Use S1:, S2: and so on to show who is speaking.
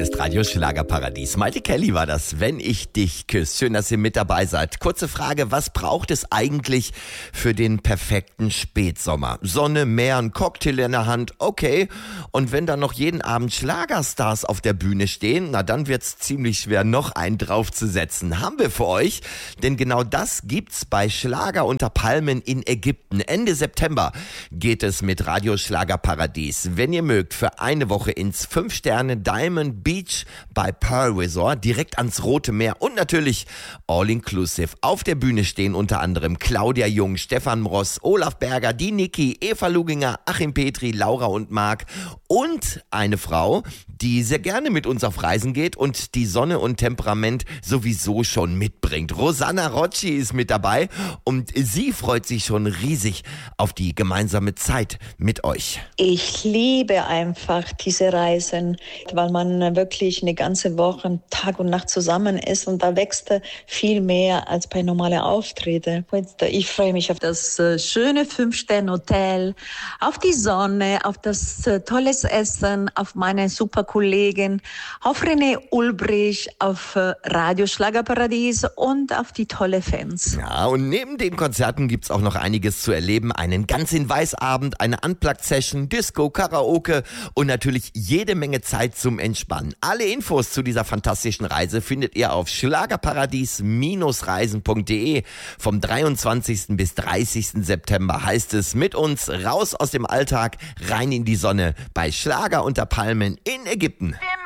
S1: ist Radio Schlagerparadies. Malte Kelly war das, wenn ich dich küsse. Schön, dass ihr mit dabei seid. Kurze Frage, was braucht es eigentlich für den perfekten Spätsommer? Sonne, Meer, ein Cocktail in der Hand, okay. Und wenn dann noch jeden Abend Schlagerstars auf der Bühne stehen, na dann wird's ziemlich schwer, noch einen draufzusetzen. Haben wir für euch, denn genau das gibt's bei Schlager unter Palmen in Ägypten. Ende September geht es mit Radio Schlagerparadies, wenn ihr mögt, für eine Woche ins 5-Sterne Diamond Beach bei Pearl Resort, direkt ans Rote Meer und natürlich all-inclusive. Auf der Bühne stehen unter anderem Claudia Jung, Stefan Mross, Olaf Berger, die Niki, Eva Luginger, Achim Petri, Laura und Marc und eine Frau, die sehr gerne mit uns auf Reisen geht und die Sonne und Temperament sowieso schon mitbringt. Rosanna Rocci ist mit dabei und sie freut sich schon riesig auf die gemeinsame Zeit mit euch.
S2: Ich liebe einfach diese Reisen, weil man wirklich eine ganze Woche Tag und Nacht zusammen ist und da wächst viel mehr als bei normalen Auftritten. Ich freue mich auf das schöne 5-Sterne-Hotel, auf die Sonne, auf das tolle Essen, auf meine super Kollegen, auf René Ulbrich, auf Radio Schlagerparadies und auf die tolle Fans.
S1: Ja, und neben den Konzerten gibt's auch noch einiges zu erleben. Einen ganz in Weiß-Abend, eine Unplugged-Session, Disco, Karaoke und natürlich jede Menge Zeit zum Entspannen. Alle Infos zu dieser fantastischen Reise findet ihr auf schlagerparadies-reisen.de. Vom 23. bis 30. September heißt es mit uns raus aus dem Alltag, rein in die Sonne bei Schlager unter Palmen in Ägypten.